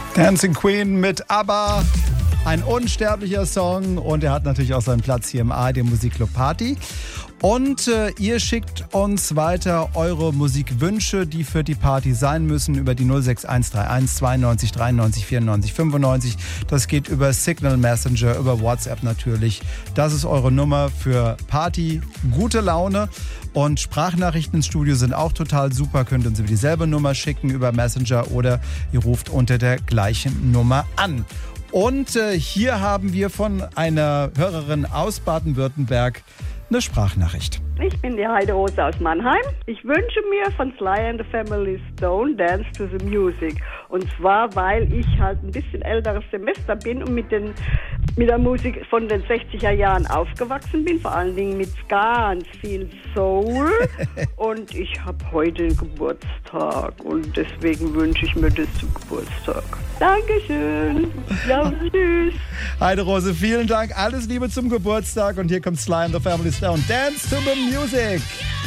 Dancing Queen mit ABBA. Ein unsterblicher Song und er hat natürlich auch seinen Platz hier im ARD Musikclub Party. Und ihr schickt uns weiter eure Musikwünsche, die für die Party sein müssen, über die 06131 92 93 94 95. Das geht über Signal Messenger, über WhatsApp natürlich. Das ist eure Nummer für Party, gute Laune. Und Sprachnachrichten ins Studio sind auch total super. Könnt uns über dieselbe Nummer schicken, über Messenger, oder ihr ruft unter der gleichen Nummer an. Und hier haben wir von einer Hörerin aus Baden-Württemberg eine Sprachnachricht. Ich bin die Heiderose aus Mannheim. Ich wünsche mir von Sly and the Family Stone Dance to the Music. Und zwar, weil ich halt ein bisschen älteres Semester bin und mit der Musik von den 60er Jahren aufgewachsen bin. Vor allen Dingen mit ganz viel Soul. Und ich habe heute Geburtstag und deswegen wünsche ich mir das zum Geburtstag. Dankeschön. Ja, tschüss. Heiderose, vielen Dank. Alles Liebe zum Geburtstag. Und hier kommt Sly and the Family Stone. Dance to the Music.